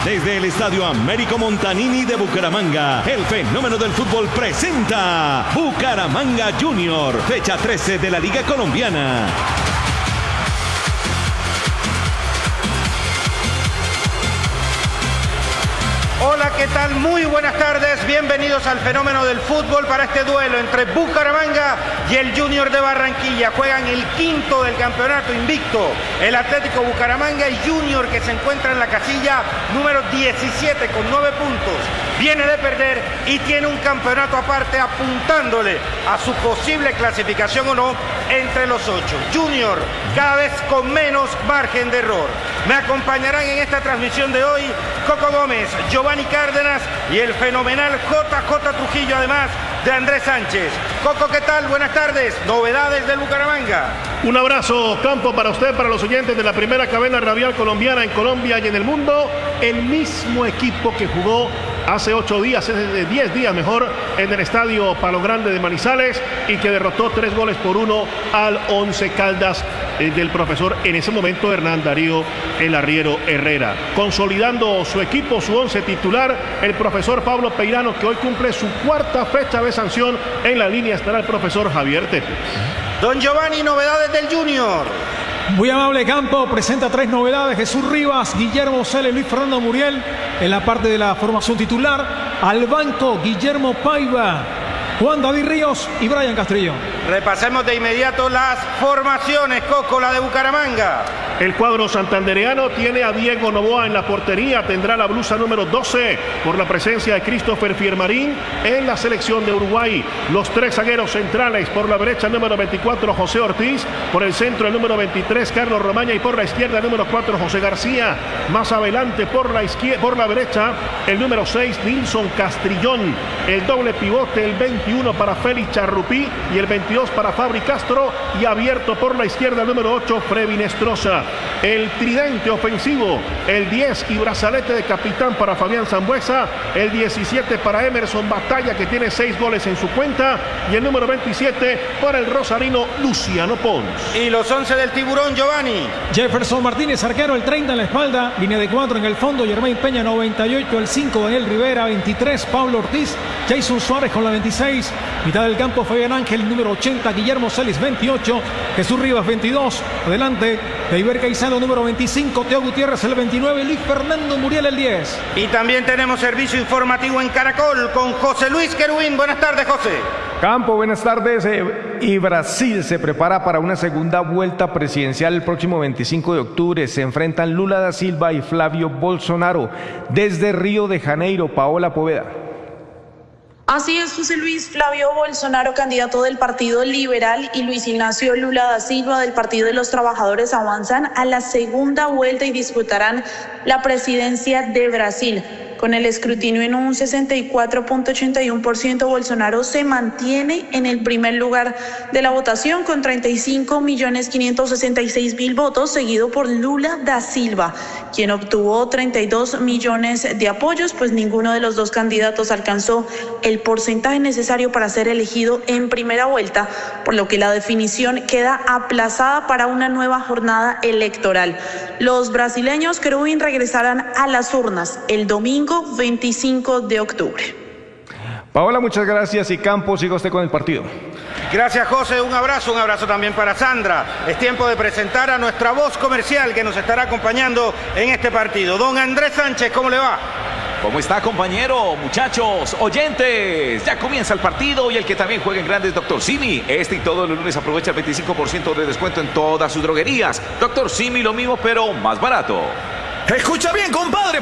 Desde el Estadio Américo Montanini de Bucaramanga, el fenómeno del fútbol presenta Bucaramanga Junior, fecha 13 de la Liga Colombiana. Hola, ¿qué tal? Muy buenas tardes, bienvenidos al fenómeno del fútbol para este duelo entre Bucaramanga y el Junior de Barranquilla. Juegan el quinto del campeonato invicto, el Atlético Bucaramanga y Junior, que se encuentra en la casilla número 17 con 9 puntos. Viene de perder y tiene un campeonato aparte apuntándole a su posible clasificación o no entre los 8. Junior cada vez con menos margen de error. Me acompañarán en esta transmisión de hoy Coco Gómez, Giovanni Cárdenas y el fenomenal JJ Trujillo, además de Andrés Sánchez. Coco, ¿qué tal? Buenas tardes. Novedades del Bucaramanga. Un abrazo, Campo, para usted, para los oyentes de la primera cadena radial colombiana en Colombia y en el mundo. El mismo equipo que jugó hace 8 días, 10 días mejor, en el estadio Palo Grande de Manizales y que derrotó 3-1 al Once Caldas del profesor, en ese momento, Hernán Darío El Arriero Herrera. Consolidando su equipo, su 11 titular, el profesor Pablo Peirano, que hoy cumple su 4ª fecha de sanción. En la línea estará el profesor Javier Tepes. Don Giovanni, novedades del Junior. Muy amable, Campo, presenta 3 novedades: Jesús Rivas, Guillermo Cele, Luis Fernando Muriel en la parte de la formación titular. Al banco, Guillermo Paiva, Juan David Ríos y Brian Castrillón. Repasemos de inmediato las formaciones, Coco, la de Bucaramanga. El cuadro santandereano tiene a Diego Noboa en la portería, tendrá la blusa número 12 por la presencia de Christopher Fiermarín en la selección de Uruguay. Los 3 zagueros centrales: por la derecha número 24 José Ortiz, por el centro el número 23 Carlos Romaña y por la izquierda el número 4 José García. Más adelante por la derecha el número 6 Nilson Castrillón. El doble pivote, el 21 para Félix Charrupí y el 22 para Fabri Castro, y abierto por la izquierda el número 8 Frevin Estroza. El tridente ofensivo, el 10 y brazalete de capitán para Fabián Sambueza, el 17 para Emerson Batalla, que tiene 6 goles en su cuenta, y el número 27 para el rosarino Luciano Pons. Y los 11 del Tiburón, Giovanni. Jefferson Martínez, arquero, el 30 en la espalda, línea de 4 en el fondo, Germain Peña 98, el 5 Daniel Rivera, 23 Pablo Ortiz, Jason Suárez con la 26, mitad del campo Fabián Ángel, número 80 Guillermo Celis 28, Jesús Rivas 22, adelante Deiber Caicedo número 25, Teo Gutiérrez el 29, Luis Fernando Muriel el 10. Y también tenemos servicio informativo en Caracol con José Luis Querubín. Buenas tardes, José. Campo, buenas tardes. Y Brasil se prepara para una segunda vuelta presidencial el próximo 25 de octubre. Se enfrentan Lula da Silva y Flavio Bolsonaro. Desde Río de Janeiro, Paola Poveda. Así es, José Luis. Flavio Bolsonaro, candidato del Partido Liberal, y Luis Ignacio Lula da Silva del Partido de los Trabajadores avanzan a la segunda vuelta y disputarán la presidencia de Brasil. Con el escrutinio en un 64.81%, Bolsonaro se mantiene en el primer lugar de la votación con 35.566.000 votos, seguido por Lula da Silva, quien obtuvo 32 millones de apoyos, pues ninguno de los dos candidatos alcanzó el porcentaje necesario para ser elegido en primera vuelta, por lo que la definición queda aplazada para una nueva jornada electoral. Los brasileños, Querubín, regresarán a las urnas el domingo 25 de octubre. Paola, muchas gracias, y Campos, siga usted con el partido. Gracias, José, un abrazo también para Sandra. Es tiempo de presentar a nuestra voz comercial que nos estará acompañando en este partido. Don Andrés Sánchez, ¿cómo le va? ¿Cómo está, compañero? Muchachos, oyentes, ya comienza el partido, y el que también juega en grande es Dr. Simi. Este y todos los lunes aprovecha el 25% de descuento en todas sus droguerías. Dr. Simi, lo mismo, pero más barato. Escucha bien, compadre,